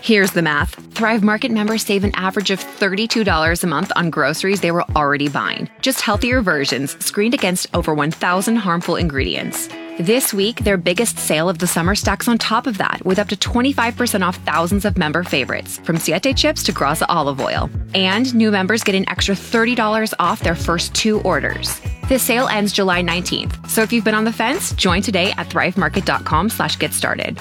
Here's the math. Thrive Market members save an average of $32 a month on groceries they were already buying. Just healthier versions, screened against over 1,000 harmful ingredients. This week, their biggest sale of the summer stacks on top of that, with up to 25% off thousands of member favorites, from Siete chips to Graza olive oil. And new members get an extra $30 off their first 2 orders. This sale ends July 19th, so if you've been on the fence, join today at thrivemarket.com/get started.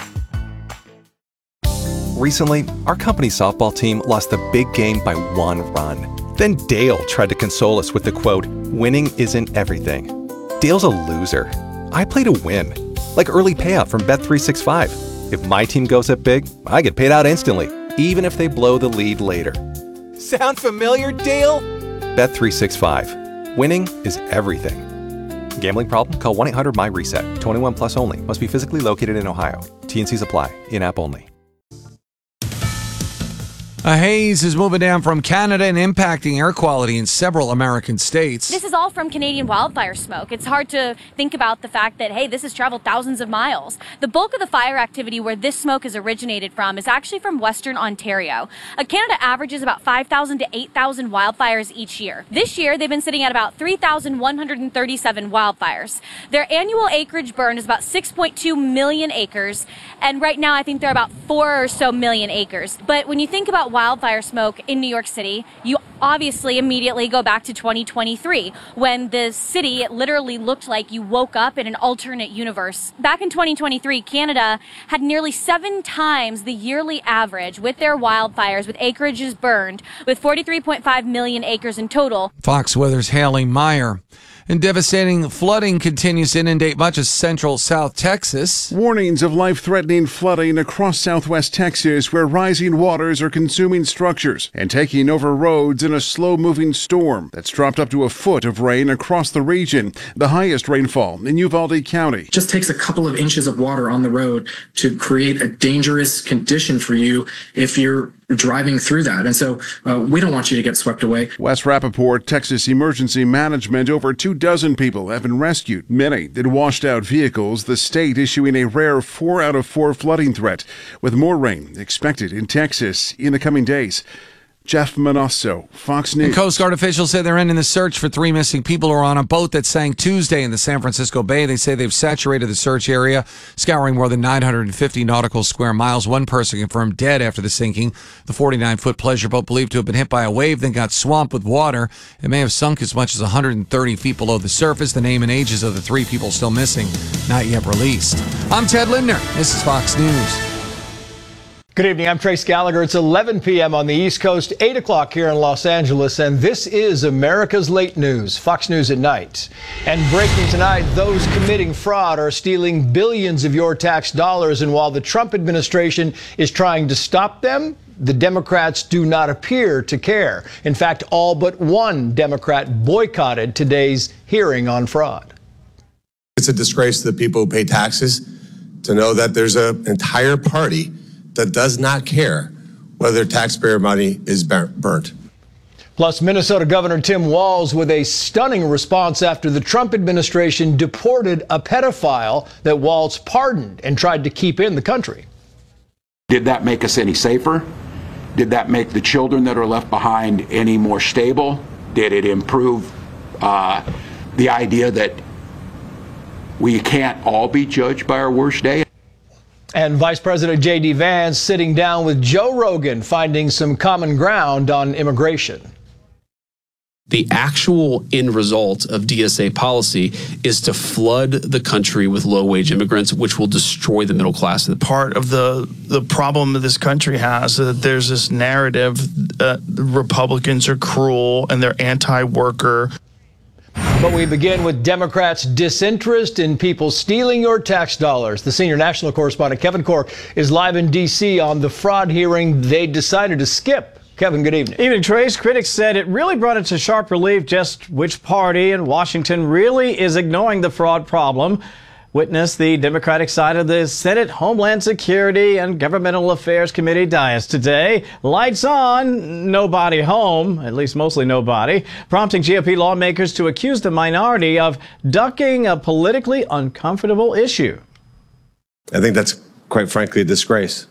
Recently, our company's softball team lost the big game by 1 run. Then Dale tried to console us with the quote, "Winning isn't everything." Dale's a loser. I play to win, like early payout from Bet365. If my team goes up big, I get paid out instantly, even if they blow the lead later. Sound familiar, Dale? Bet365. Winning is everything. Gambling problem? Call 1-800-MY-RESET. 21 plus only. Must be physically located in Ohio. T&Cs apply. In-app only. A haze is moving down from Canada and impacting air quality in several American states. This is all from Canadian wildfire smoke. It's hard to think about the fact that, hey, this has traveled thousands of miles. The bulk of the fire activity where this smoke is originated from is actually from Western Ontario. Canada averages about 5,000 to 8,000 wildfires each year. This year, they've been sitting at about 3,137 wildfires. Their annual acreage burn is about 6.2 million acres, and right now I think they're about 4 or so million acres. But when you think about wildfire smoke in New York City, you obviously immediately go back to 2023, when the city, it literally looked like you woke up in an alternate universe. Back in 2023, Canada had nearly 7 times the yearly average with their wildfires, with acreages burned, with 43.5 million acres in total. Fox Weather's Haley Meyer. And devastating flooding continues to inundate much of central South Texas. Warnings of life-threatening flooding across southwest Texas, where rising waters are consuming structures and taking over roads in a slow-moving storm that's dropped up to a foot of rain across the region, the highest rainfall in Uvalde County. It just takes a couple of inches of water on the road to create a dangerous condition for you if you're driving through that. And so we don't want you to get swept away. Wes Rappaport, Texas Emergency Management. Over 24 people have been rescued, many in washed out vehicles, the state issuing a rare 4 out of 4 flooding threat, with more rain expected in Texas in the coming days. Jeff Manasso, Fox News. And Coast Guard officials say they're ending the search for 3 missing people who are on a boat that sank Tuesday in the San Francisco Bay. They say they've saturated the search area, scouring more than 950 nautical square miles. One person confirmed dead after the sinking. The 49-foot pleasure boat, believed to have been hit by a wave, then got swamped with water. It may have sunk as much as 130 feet below the surface. The name and ages of the 3 people still missing, not yet released. I'm Ted Lindner. This is Fox News. Good evening, I'm Trace Gallagher. It's 11 p.m. on the East Coast, 8 o'clock here in Los Angeles, and this is America's Late News, Fox News at Night. And breaking tonight, those committing fraud are stealing billions of your tax dollars, and while the Trump administration is trying to stop them, the Democrats do not appear to care. In fact, all but one Democrat boycotted today's hearing on fraud. It's a disgrace to the people who pay taxes to know that there's an entire party that does not care whether taxpayer money is burnt. Plus, Minnesota Governor Tim Walz with a stunning response after the Trump administration deported a pedophile that Walz pardoned and tried to keep in the country. Did that make us any safer? Did that make the children that are left behind any more stable? Did it improve the idea that we can't all be judged by our worst day? And Vice President J.D. Vance sitting down with Joe Rogan, finding some common ground on immigration. The actual end result of DSA policy is to flood the country with low-wage immigrants, which will destroy the middle class. Part of the problem that this country has is that there's this narrative that Republicans are cruel and they're anti-worker. But we begin with Democrats' disinterest in people stealing your tax dollars. The senior national correspondent, Kevin Corke, is live in D.C. on the fraud hearing they decided to skip. Kevin, good evening. Evening, Trace. Critics said it really brought into sharp relief just which party in Washington really is ignoring the fraud problem. Witness the Democratic side of the Senate Homeland Security and Governmental Affairs Committee dais today. Lights on, nobody home, at least mostly nobody, prompting GOP lawmakers to accuse the minority of ducking a politically uncomfortable issue. I think that's, quite frankly, a disgrace.